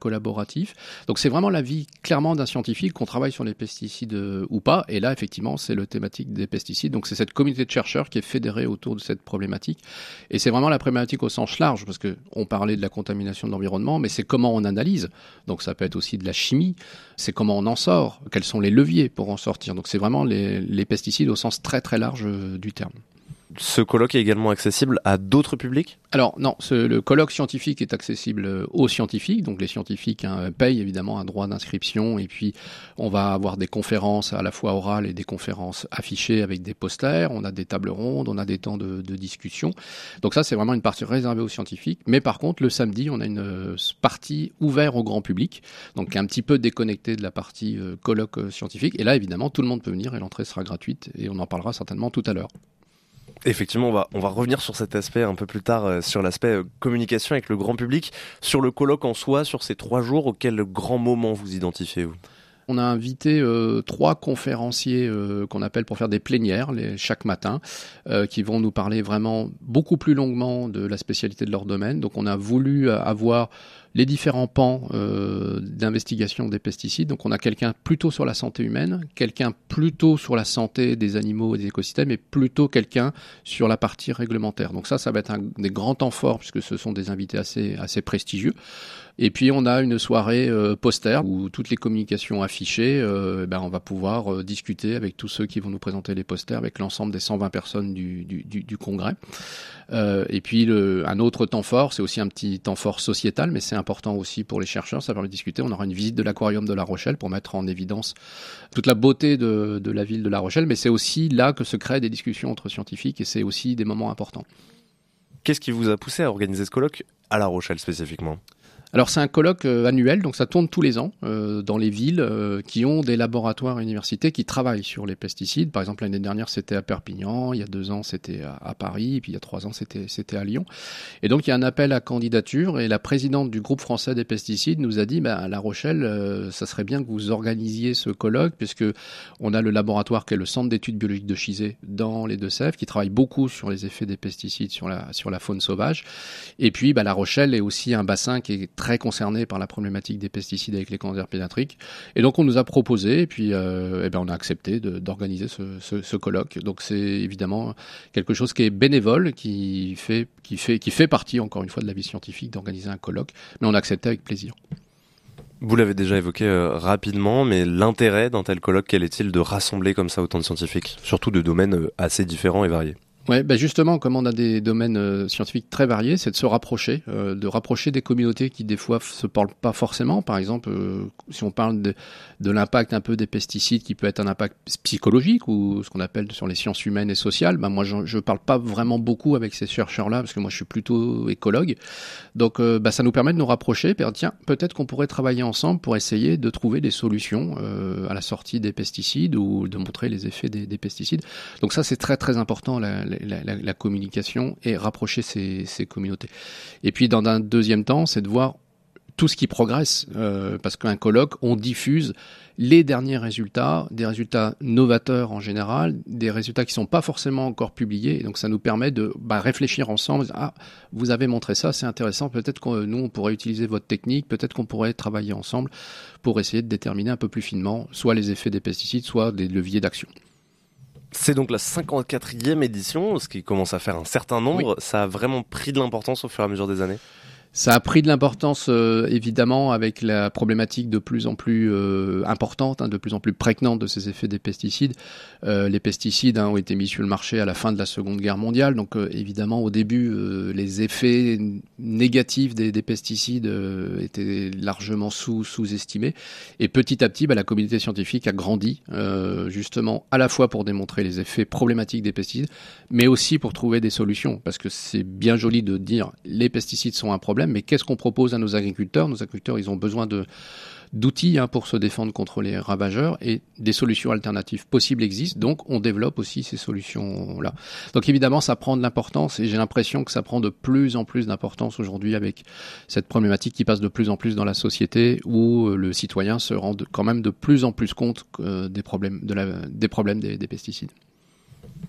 collaboratif. Donc c'est vraiment l'avis clairement d'un scientifique qu'on travaille sur les pesticides ou pas. Et là, effectivement, c'est le thématique des pesticides. Donc c'est cette communauté de chercheurs qui est fédérée autour de cette problématique. Et c'est vraiment la problématique au sens large, parce qu'on parlait de la contamination de l'environnement, mais c'est comment on analyse. Donc ça peut être aussi de la chimie. C'est comment on en sort. Quels sont les leviers pour en sortir. Donc c'est vraiment les pesticides au sens très très large du terme. Ce colloque est également accessible à d'autres publics ? Alors non, le colloque scientifique est accessible aux scientifiques, donc les scientifiques payent évidemment un droit d'inscription et puis on va avoir des conférences à la fois orales et des conférences affichées avec des posters, on a des tables rondes, on a des temps de discussion. Donc ça c'est vraiment une partie réservée aux scientifiques, mais par contre le samedi on a une partie ouverte au grand public, donc un petit peu déconnectée de la partie colloque scientifique et là évidemment tout le monde peut venir et l'entrée sera gratuite et on en parlera certainement tout à l'heure. Effectivement, on va revenir sur cet aspect un peu plus tard, sur l'aspect communication avec le grand public. Sur le colloque en soi, sur ces 3 jours, quel grand moment vous identifiez-vous ? On a invité 3 conférenciers qu'on appelle pour faire des plénières chaque matin, qui vont nous parler vraiment beaucoup plus longuement de la spécialité de leur domaine. Donc on a voulu avoir les différents pans d'investigation des pesticides. Donc on a quelqu'un plutôt sur la santé humaine, quelqu'un plutôt sur la santé des animaux et des écosystèmes, et plutôt quelqu'un sur la partie réglementaire. Donc ça va être un des grands temps forts, puisque ce sont des invités assez prestigieux. Et puis on a une soirée poster où toutes les communications affichées, on va pouvoir discuter avec tous ceux qui vont nous présenter les posters, avec l'ensemble des 120 personnes du congrès. Et puis un autre temps fort, c'est aussi un petit temps fort sociétal, mais c'est important aussi pour les chercheurs, ça permet de discuter. On aura une visite de l'aquarium de La Rochelle pour mettre en évidence toute la beauté de la ville de La Rochelle, mais c'est aussi là que se créent des discussions entre scientifiques et c'est aussi des moments importants. Qu'est-ce qui vous a poussé à organiser ce colloque à La Rochelle spécifiquement ? Alors c'est un colloque annuel, donc ça tourne tous les ans dans les villes qui ont des laboratoires et universités qui travaillent sur les pesticides. Par exemple l'année dernière c'était à Perpignan, il y a 2 ans c'était à Paris, et puis il y a 3 ans c'était à Lyon. Et donc il y a un appel à candidature et la présidente du groupe français des pesticides nous a dit à La Rochelle, ça serait bien que vous organisiez ce colloque puisque on a le laboratoire qui est le centre d'études biologiques de Chizé dans les Deux-Sèvres qui travaille beaucoup sur les effets des pesticides sur la faune sauvage. Et puis La Rochelle est aussi un bassin qui est très concerné par la problématique des pesticides avec les cancers pédiatriques. Et donc on nous a proposé, et puis on a accepté d'organiser ce colloque. Donc c'est évidemment quelque chose qui est bénévole, qui fait partie encore une fois de la vie scientifique d'organiser un colloque, mais on a accepté avec plaisir. Vous l'avez déjà évoqué rapidement, mais l'intérêt d'un tel colloque, quel est-il de rassembler comme ça autant de scientifiques, surtout de domaines assez différents et variés ? Ouais, justement, comme on a des domaines scientifiques très variés, c'est de se rapprocher, des communautés qui des fois se parlent pas forcément. Par exemple, si on parle de l'impact un peu des pesticides, qui peut être un impact psychologique ou ce qu'on appelle sur les sciences humaines et sociales, moi je parle pas vraiment beaucoup avec ces chercheurs-là parce que moi je suis plutôt écologue. Donc ça nous permet de nous rapprocher, et tiens, peut-être qu'on pourrait travailler ensemble pour essayer de trouver des solutions à la sortie des pesticides ou de montrer les effets des pesticides. Donc ça c'est très très important la communication et rapprocher ces communautés. Et puis dans un deuxième temps, c'est de voir tout ce qui progresse, parce qu'un colloque, on diffuse les derniers résultats, des résultats novateurs en général, des résultats qui ne sont pas forcément encore publiés, et donc ça nous permet de réfléchir ensemble, vous avez montré ça, c'est intéressant, peut-être que nous on pourrait utiliser votre technique, peut-être qu'on pourrait travailler ensemble pour essayer de déterminer un peu plus finement soit les effets des pesticides, soit des leviers d'action. C'est donc la 54e édition, ce qui commence à faire un certain nombre. Oui. Ça a vraiment pris de l'importance au fur et à mesure des années ? Ça a pris de l'importance évidemment avec la problématique de plus en plus importante, de plus en plus prégnante de ces effets des pesticides. Les pesticides ont été mis sur le marché à la fin de la Seconde Guerre mondiale, donc évidemment au début les effets négatifs des pesticides étaient largement sous-estimés. Et petit à petit, la communauté scientifique a grandi justement à la fois pour démontrer les effets problématiques des pesticides, mais aussi pour trouver des solutions, parce que c'est bien joli de dire les pesticides sont un problème, mais qu'est-ce qu'on propose à nos agriculteurs ? Nos agriculteurs, ils ont besoin d'outils pour se défendre contre les ravageurs et des solutions alternatives possibles existent, donc on développe aussi ces solutions-là. Donc évidemment, ça prend de l'importance et j'ai l'impression que ça prend de plus en plus d'importance aujourd'hui avec cette problématique qui passe de plus en plus dans la société où le citoyen se rend quand même de plus en plus compte des problèmes des pesticides.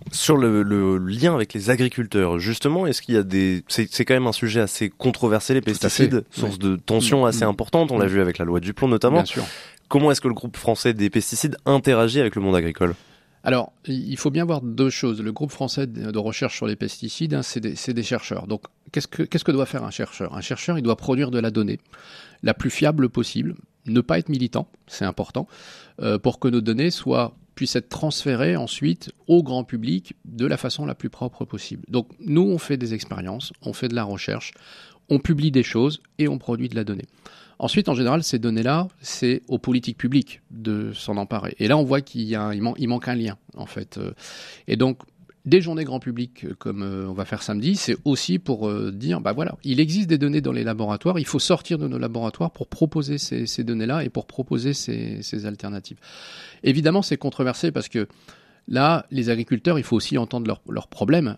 Sur le lien avec les agriculteurs, justement, est-ce qu'il y a c'est quand même un sujet assez controversé, les pesticides, source de tensions assez importante, on l'a vu avec la loi Duplon notamment. Bien sûr. Comment est-ce que le groupe français des pesticides interagit avec le monde agricole ? Alors, il faut bien voir deux choses. Le groupe français de recherche sur les pesticides, c'est des chercheurs. Donc, qu'est-ce que doit faire un chercheur ? Un chercheur, il doit produire de la donnée la plus fiable possible, ne pas être militant, c'est important, pour que nos données puissent être transférées ensuite au grand public de la façon la plus propre possible. Donc, nous, on fait des expériences, on fait de la recherche, on publie des choses et on produit de la donnée. Ensuite, en général, ces données-là, c'est aux politiques publiques de s'en emparer. Et là, on voit qu'il manque un lien, en fait. Et donc, des journées grand public, comme on va faire samedi, c'est aussi pour dire, voilà, il existe des données dans les laboratoires, il faut sortir de nos laboratoires pour proposer ces données-là et pour proposer ces alternatives. Évidemment, c'est controversé parce que là, les agriculteurs, il faut aussi entendre leurs problèmes.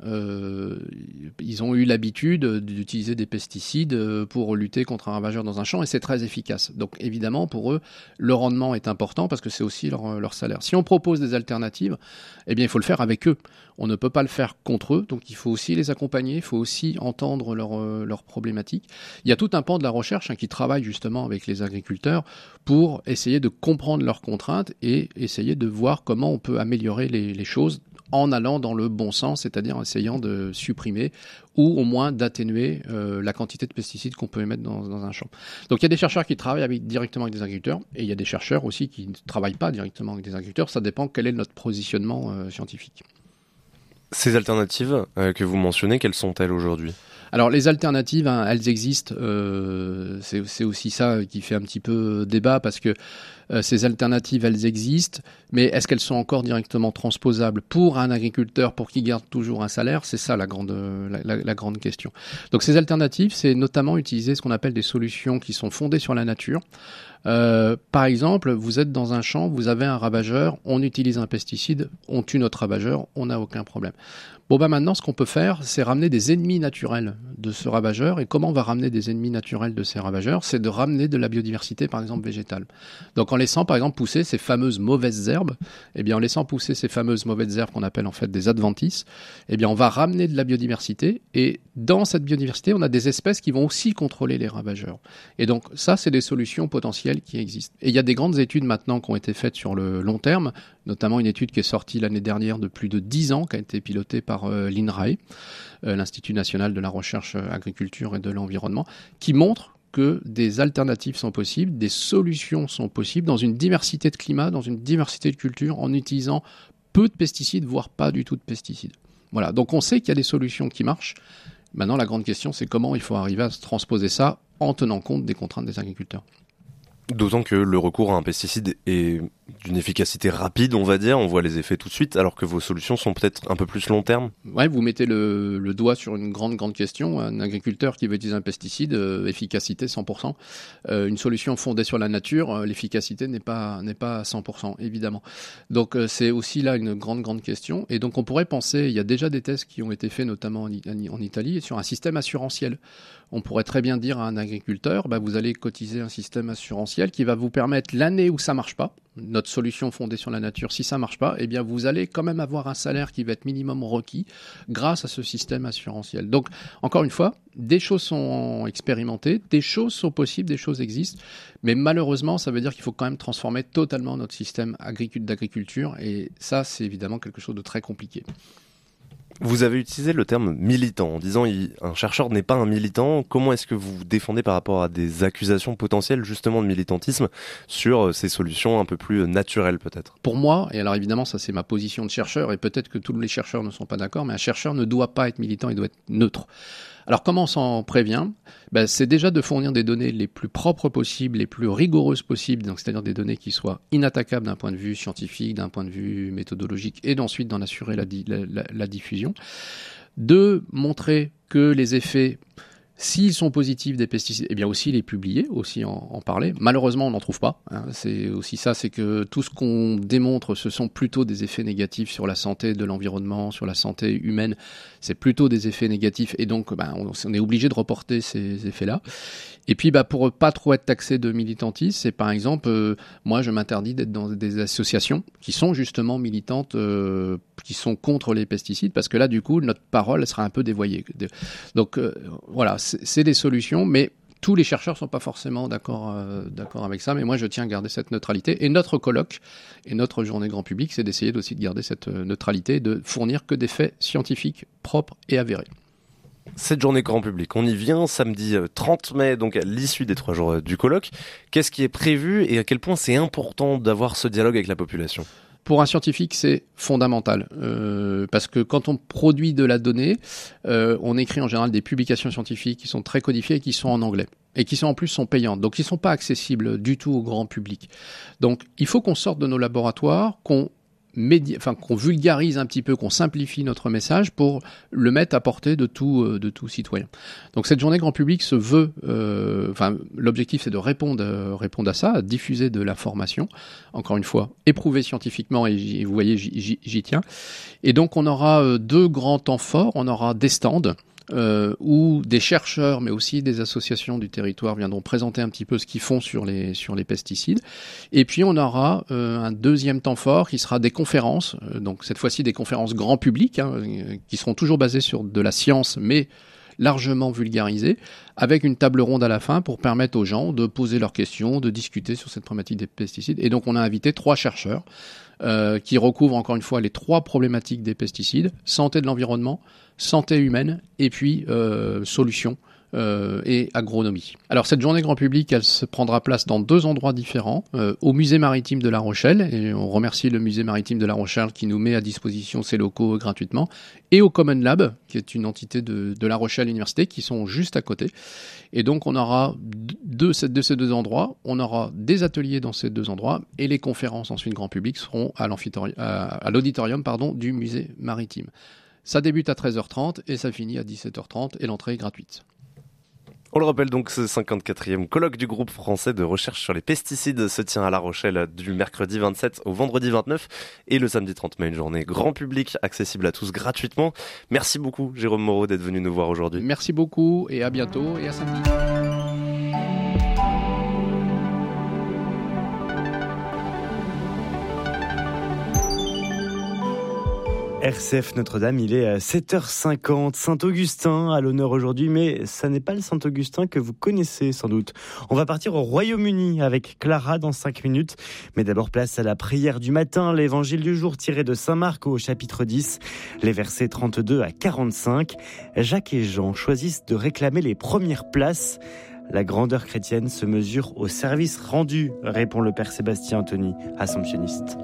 Ils ont eu l'habitude d'utiliser des pesticides pour lutter contre un ravageur dans un champ et c'est très efficace. Donc évidemment, pour eux, le rendement est important parce que c'est aussi leur salaire. Si on propose des alternatives, eh bien, il faut le faire avec eux. On ne peut pas le faire contre eux, donc il faut aussi les accompagner, il faut aussi entendre leurs problématiques. Il y a tout un pan de la recherche qui travaille justement avec les agriculteurs pour essayer de comprendre leurs contraintes et essayer de voir comment on peut améliorer les choses en allant dans le bon sens, c'est-à-dire en essayant de supprimer ou au moins d'atténuer la quantité de pesticides qu'on peut émettre dans un champ. Donc il y a des chercheurs qui travaillent directement avec des agriculteurs et il y a des chercheurs aussi qui ne travaillent pas directement avec des agriculteurs. Ça dépend quel est notre positionnement scientifique. Ces alternatives que vous mentionnez, quelles sont-elles aujourd'hui ? Alors les alternatives, elles existent. C'est aussi ça qui fait un petit peu débat parce que ces alternatives, elles existent, mais est-ce qu'elles sont encore directement transposables pour un agriculteur pour qu'il garde toujours un salaire ? C'est ça la grande question. Donc ces alternatives, c'est notamment utiliser ce qu'on appelle des solutions qui sont fondées sur la nature. Par exemple, vous êtes dans un champ, vous avez un ravageur, on utilise un pesticide, on tue notre ravageur, on n'a aucun problème. Maintenant, ce qu'on peut faire, c'est ramener des ennemis naturels de ce ravageur. Et comment on va ramener des ennemis naturels de ces ravageurs ? C'est de ramener de la biodiversité, par exemple, végétale. Donc, en laissant, par exemple, pousser ces fameuses mauvaises herbes, en laissant pousser ces fameuses mauvaises herbes qu'on appelle en fait des adventices, on va ramener de la biodiversité. Et dans cette biodiversité, on a des espèces qui vont aussi contrôler les ravageurs. Et donc, ça, c'est des solutions potentielles qui existent. Et il y a des grandes études maintenant qui ont été faites sur le long terme, notamment une étude qui est sortie l'année dernière de plus de 10 ans, qui a été pilotée par l'INRAE, l'Institut national de la recherche agriculture et de l'environnement, qui montre que des alternatives sont possibles, des solutions sont possibles dans une diversité de climats, dans une diversité de cultures, en utilisant peu de pesticides, voire pas du tout de pesticides. Voilà, donc on sait qu'il y a des solutions qui marchent. Maintenant, la grande question, c'est comment il faut arriver à transposer ça en tenant compte des contraintes des agriculteurs. D'autant que le recours à un pesticide est d'une efficacité rapide, on va dire, on voit les effets tout de suite, alors que vos solutions sont peut-être un peu plus long terme. Ouais, vous mettez le doigt sur une grande question. Un agriculteur qui veut utiliser un pesticide, efficacité 100%. Une solution fondée sur la nature, l'efficacité n'est pas à 100%, évidemment. Donc c'est aussi là une grande question. Et donc on pourrait penser, il y a déjà des tests qui ont été faits, notamment en Italie, sur un système assurantiel. On pourrait très bien dire à un agriculteur, vous allez cotiser un système assurantiel qui va vous permettre l'année où ça marche pas, notre solution fondée sur la nature, si ça marche pas, vous allez quand même avoir un salaire qui va être minimum requis grâce à ce système assurantiel. Donc, encore une fois, des choses sont expérimentées, des choses sont possibles, des choses existent, mais malheureusement, ça veut dire qu'il faut quand même transformer totalement notre système d'agriculture et ça, c'est évidemment quelque chose de très compliqué. Vous avez utilisé le terme militant en disant un chercheur n'est pas un militant. Comment est-ce que vous vous défendez par rapport à des accusations potentielles justement de militantisme sur ces solutions un peu plus naturelles peut-être ? Pour moi, et alors évidemment ça c'est ma position de chercheur et peut-être que tous les chercheurs ne sont pas d'accord, mais un chercheur ne doit pas être militant, il doit être neutre. Alors comment on s'en prévient ? C'est déjà de fournir des données les plus propres possibles, les plus rigoureuses possibles, donc c'est-à-dire des données qui soient inattaquables d'un point de vue scientifique, d'un point de vue méthodologique, et d'ensuite d'en assurer la diffusion. De montrer que les effets S'ils sont positifs des pesticides, eh bien aussi les publier, aussi en parler. Malheureusement, on n'en trouve pas. C'est aussi ça, c'est que tout ce qu'on démontre, ce sont plutôt des effets négatifs sur la santé de l'environnement, sur la santé humaine. C'est plutôt des effets négatifs et donc on est obligé de reporter ces effets-là. Et puis pour pas trop être taxé de militantisme, c'est par exemple, moi je m'interdis d'être dans des associations qui sont justement militantes, qui sont contre les pesticides, parce que là du coup notre parole elle sera un peu dévoyée. Donc voilà, c'est des solutions, mais tous les chercheurs sont pas forcément d'accord avec ça, mais moi je tiens à garder cette neutralité. Et notre colloque et notre journée grand public, c'est d'essayer aussi de garder cette neutralité, de fournir que des faits scientifiques propres et avérés. Cette journée grand public, on y vient samedi 30 mai, donc à l'issue des 3 jours du colloque. Qu'est-ce qui est prévu et à quel point c'est important d'avoir ce dialogue avec la population ? Pour un scientifique, c'est fondamental, parce que quand on produit de la donnée, on écrit en général des publications scientifiques qui sont très codifiées et qui sont en anglais, et qui sont en plus payantes, donc qui ne sont pas accessibles du tout au grand public. Donc il faut qu'on sorte de nos laboratoires, qu'on vulgarise un petit peu, qu'on simplifie notre message pour le mettre à portée de tout citoyen. Donc cette journée grand public se veut, l'objectif c'est de répondre à ça, à diffuser de l'information, encore une fois, éprouvée scientifiquement, et vous voyez, j'y tiens. Et donc on aura 2 grands temps forts, on aura des stands, où des chercheurs, mais aussi des associations du territoire viendront présenter un petit peu ce qu'ils font sur les pesticides. Et puis on aura un deuxième temps fort qui sera des conférences, donc cette fois-ci des conférences grand public, qui seront toujours basées sur de la science, mais largement vulgarisées, avec une table ronde à la fin pour permettre aux gens de poser leurs questions, de discuter sur cette problématique des pesticides. Et donc on a invité 3 chercheurs qui recouvrent encore une fois les 3 problématiques des pesticides: santé de l'environnement, santé humaine et puis solutions et agronomie. Alors cette journée grand public, elle se prendra place dans 2 endroits différents, au musée maritime de La Rochelle, et on remercie le musée maritime de La Rochelle qui nous met à disposition ses locaux gratuitement, et au Common Lab, qui est une entité de La Rochelle Université, qui sont juste à côté. Et donc on aura de ces 2 endroits, on aura des ateliers dans ces 2 endroits, et les conférences ensuite grand public seront à l'auditorium du musée maritime. Ça débute à 13h30 et ça finit à 17h30 et l'entrée est gratuite. On le rappelle donc, ce 54e colloque du groupe français de recherche sur les pesticides se tient à La Rochelle du mercredi 27 au vendredi 29 et le samedi 30 mai, une journée grand public accessible à tous gratuitement. Merci beaucoup Jérôme Moreau d'être venu nous voir aujourd'hui. Merci beaucoup et à bientôt et à samedi. RCF Notre-Dame, il est à 7h50. Saint-Augustin à l'honneur aujourd'hui, mais ça n'est pas le Saint-Augustin que vous connaissez sans doute. On va partir au Royaume-Uni avec Clara dans 5 minutes. Mais d'abord, place à la prière du matin, l'évangile du jour tiré de Saint-Marc au chapitre 10, les versets 32 à 45. Jacques et Jean choisissent de réclamer les premières places. La grandeur chrétienne se mesure au service rendu, répond le père Sébastien Anthony, assomptionniste.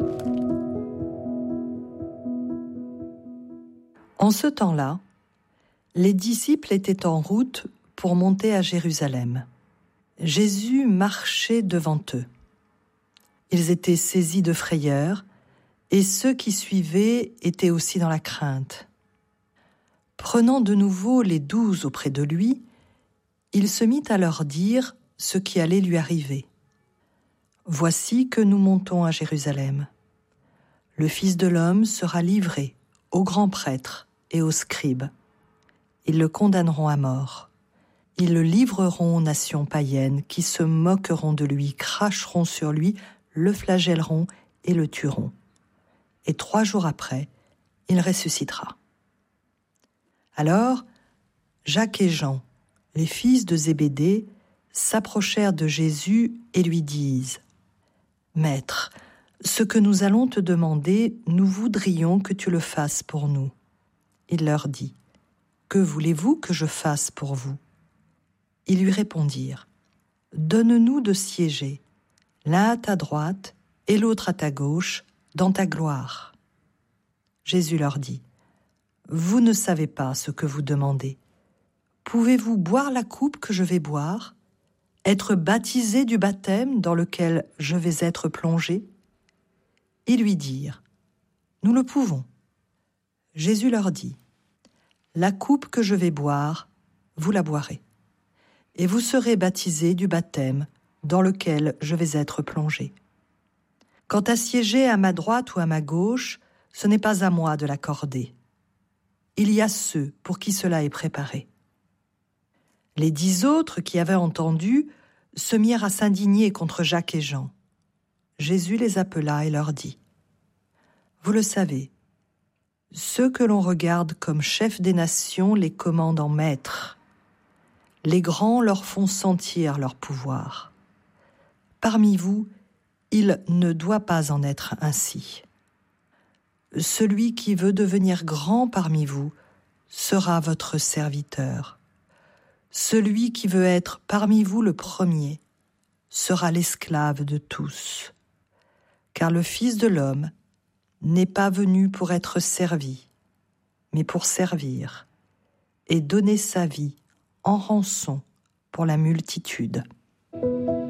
En ce temps-là, les disciples étaient en route pour monter à Jérusalem. Jésus marchait devant eux. Ils étaient saisis de frayeur, et ceux qui suivaient étaient aussi dans la crainte. Prenant de nouveau les 12 auprès de lui, il se mit à leur dire ce qui allait lui arriver. « Voici que nous montons à Jérusalem. Le Fils de l'homme sera livré aux grands prêtres et aux scribes. Ils le condamneront à mort. Ils le livreront aux nations païennes qui se moqueront de lui, cracheront sur lui, le flagelleront et le tueront. Et 3 jours après, il ressuscitera. » Alors, Jacques et Jean, les fils de Zébédée, s'approchèrent de Jésus et lui disent « Maître, ce que nous allons te demander, nous voudrions que tu le fasses pour nous. » Il leur dit « Que voulez-vous que je fasse pour vous ?» Ils lui répondirent « Donne-nous de siéger, l'un à ta droite et l'autre à ta gauche, dans ta gloire. » Jésus leur dit « Vous ne savez pas ce que vous demandez. Pouvez-vous boire la coupe que je vais boire, être baptisé du baptême dans lequel je vais être plongé ?» Ils lui dirent « Nous le pouvons. » Jésus leur dit « La coupe que je vais boire, vous la boirez. et vous serez baptisés du baptême dans lequel je vais être plongé. Quant à siéger à ma droite ou à ma gauche, ce n'est pas à moi de l'accorder. Il y a ceux pour qui cela est préparé. » Les 10 autres qui avaient entendu se mirent à s'indigner contre Jacques et Jean. Jésus les appela et leur dit : « Vous le savez, ceux que l'on regarde comme chefs des nations les commandent en maîtres. Les grands leur font sentir leur pouvoir. Parmi vous, il ne doit pas en être ainsi. Celui qui veut devenir grand parmi vous sera votre serviteur. Celui qui veut être parmi vous le premier sera l'esclave de tous. Car le Fils de l'homme n'est pas venu pour être servi, mais pour servir et donner sa vie en rançon pour la multitude. »